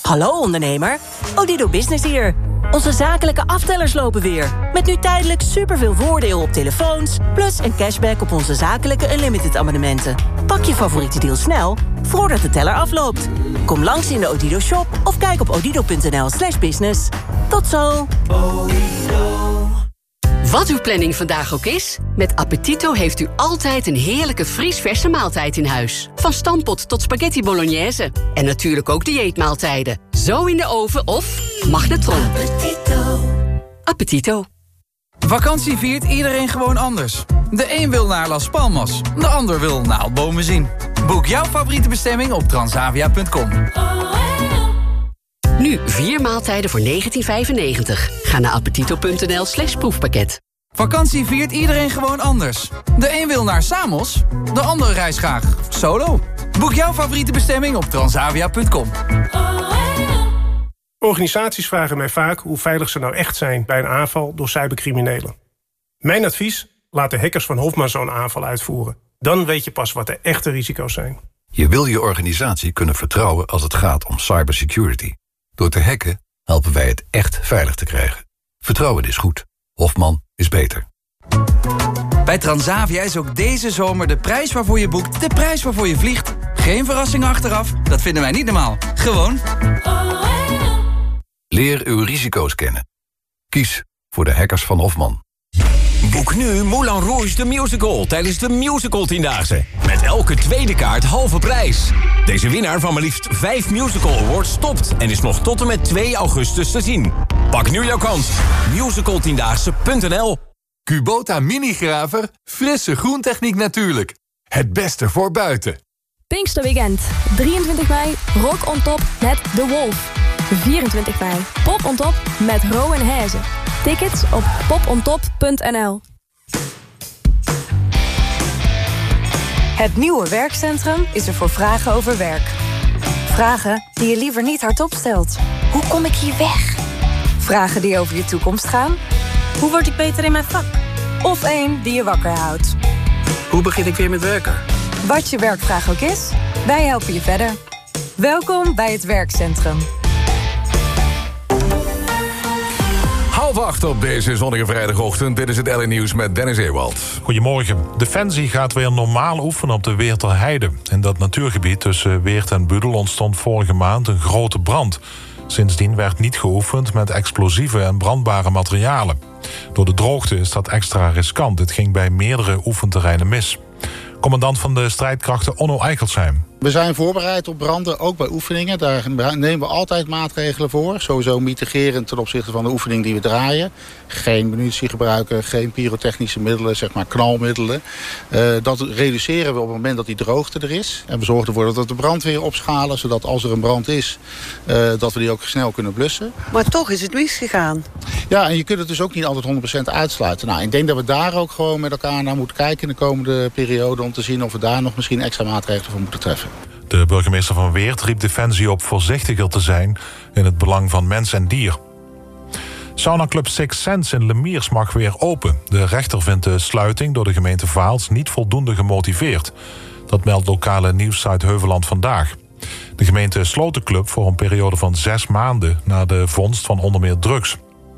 Hallo ondernemer, Odido Business hier. Onze zakelijke aftellers lopen weer. Met nu tijdelijk superveel voordeel op telefoons... plus een cashback op onze zakelijke Unlimited abonnementen. Pak je favoriete deal snel, voordat de teller afloopt. Kom langs in de Odido shop of kijk op odido.nl/business. Tot zo! Wat uw planning vandaag ook is, met Appetito heeft u altijd een heerlijke vriesverse maaltijd in huis. Van stampot tot spaghetti bolognese. En natuurlijk ook dieetmaaltijden. Zo in de oven of magnetron. Appetito. Vakantie viert iedereen gewoon anders. De een wil naar Las Palmas, de ander wil naaldbomen zien. Boek jouw favoriete bestemming op transavia.com. Nu 4 maaltijden voor €19,95. Ga naar appetito.nl/proefpakket. Vakantie viert iedereen gewoon anders. De een wil naar Samos, de ander reist graag solo. Boek jouw favoriete bestemming op transavia.com. Organisaties vragen mij vaak hoe veilig ze nou echt zijn bij een aanval door cybercriminelen. Mijn advies? Laat de hackers van Hofman zo'n aanval uitvoeren. Dan weet je pas wat de echte risico's zijn. Je wil je organisatie kunnen vertrouwen als het gaat om cybersecurity. Door te hacken helpen wij het echt veilig te krijgen. Vertrouwen is goed. Hofman is beter. Bij Transavia is ook deze zomer de prijs waarvoor je boekt de prijs waarvoor je vliegt. Geen verrassingen achteraf, dat vinden wij niet normaal. Gewoon. Leer uw risico's kennen. Kies voor de hackers van Hofman. Boek nu Moulin Rouge de Musical tijdens de Musical 10-daagse. Met elke tweede kaart halve prijs. Deze winnaar van maar liefst 5 Musical Awards stopt... en is nog tot en met 2 augustus te zien. Pak nu jouw kans. Musical10daagse.nl. Kubota Minigraver, frisse groentechniek natuurlijk. Het beste voor buiten. Pinksterweekend. 23 mei, Rock on Top met The Wolf. 24 mei, Pop on Top met Rowan Heze. Tickets op popontop.nl. Het nieuwe werkcentrum is er voor vragen over werk. Vragen die je liever niet hardop stelt. Hoe kom ik hier weg? Vragen die over je toekomst gaan. Hoe word ik beter in mijn vak? Of één die je wakker houdt. Hoe begin ik weer met werken? Wat je werkvraag ook is, wij helpen je verder. Welkom bij het werkcentrum. 7:30 op deze zonnige vrijdagochtend. Dit is het LA Nieuws met Dennis Ewald. Goedemorgen. Defensie gaat weer normaal oefenen op de Weerterheide. In dat natuurgebied tussen Weert en Budel ontstond vorige maand een grote brand. Sindsdien werd niet geoefend met explosieve en brandbare materialen. Door de droogte is dat extra riskant. Dit ging bij meerdere oefenterreinen mis. Commandant van de strijdkrachten Onno Eichelsheim. We zijn voorbereid op branden, ook bij oefeningen. Daar nemen we altijd maatregelen voor. Sowieso mitigerend ten opzichte van de oefening die we draaien. Geen munitie gebruiken, geen pyrotechnische middelen, zeg maar knalmiddelen. Dat reduceren we op het moment dat die droogte er is. En we zorgen ervoor dat we de brandweer opschalen, zodat als er een brand is, dat we die ook snel kunnen blussen. Maar toch is het misgegaan. Ja, en je kunt het dus ook niet altijd 100% uitsluiten. Nou, ik denk dat we daar ook gewoon met elkaar naar moeten kijken in de komende periode, om te zien of we daar nog misschien extra maatregelen voor moeten treffen. De burgemeester van Weert riep Defensie op voorzichtiger te zijn in het belang van mens en dier. Saunaclub Six Sense in Lemiers mag weer open. De rechter vindt de sluiting door de gemeente Vaals niet voldoende gemotiveerd. Dat meldt lokale nieuwssite Heuveland Vandaag. De gemeente sloot de club voor een periode van 6 maanden na de vondst van onder meer drugs.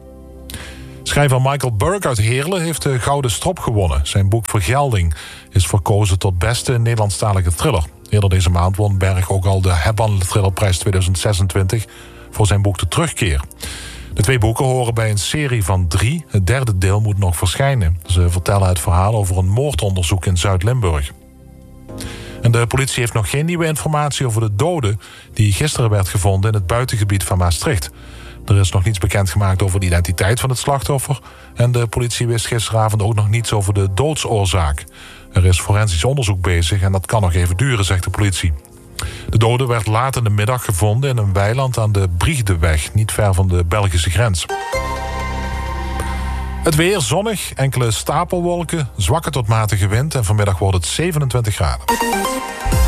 Schrijver Michael Burke uit Heerlen heeft de Gouden Strop gewonnen. Zijn boek Vergelding is verkozen tot beste Nederlandstalige thriller. Eerder deze maand won Berg ook al de Hebban Thrillerprijs 2026 voor zijn boek De Terugkeer. De 2 boeken horen bij een serie van 3. Het 3e deel moet nog verschijnen. Ze vertellen het verhaal over een moordonderzoek in Zuid-Limburg. En de politie heeft nog geen nieuwe informatie over de dode die gisteren werd gevonden in het buitengebied van Maastricht. Er is nog niets bekendgemaakt over de identiteit van het slachtoffer. En de politie wist gisteravond ook nog niets over de doodsoorzaak. Er is forensisch onderzoek bezig en dat kan nog even duren, zegt de politie. De dode werd laat in de middag gevonden in een weiland aan de Briegdeweg, niet ver van de Belgische grens. Het weer zonnig, enkele stapelwolken, zwakke tot matige wind en vanmiddag wordt het 27 graden.